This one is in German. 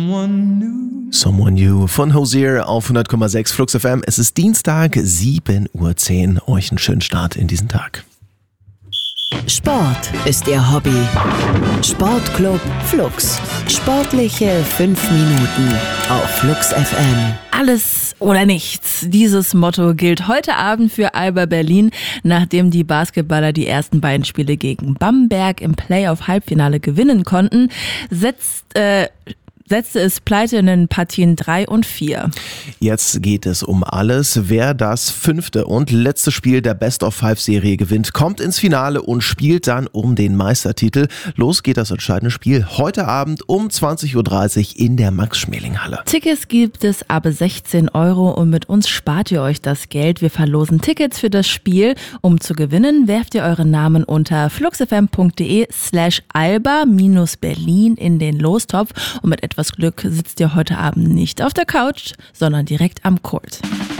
Someone New von Hozier auf 100,6 Flux FM. Es ist Dienstag, 7:10 Uhr. Euch einen schönen Start in diesen Tag. Sport ist Ihr Hobby. Sportclub Flux. Sportliche 5 Minuten auf Flux FM. Alles oder nichts. Dieses Motto gilt heute Abend für Alba Berlin, nachdem die Basketballer die ersten beiden Spiele gegen Bamberg im Playoff-Halbfinale gewinnen konnten, setzte es Pleite in den Partien 3 und 4. Jetzt geht es um alles. Wer das 5. und letzte Spiel der Best-of-5-Serie gewinnt, kommt ins Finale und spielt dann um den Meistertitel. Los geht das entscheidende Spiel heute Abend um 20:30 Uhr in der Max-Schmeling-Halle. Tickets gibt es ab 16 € und mit uns spart ihr euch das Geld. Wir verlosen Tickets für das Spiel. Um zu gewinnen, werft ihr euren Namen unter fluxfm.de/alba-berlin in den Lostopf und mit etwas Glück sitzt ihr heute Abend nicht auf der Couch, sondern direkt am Court.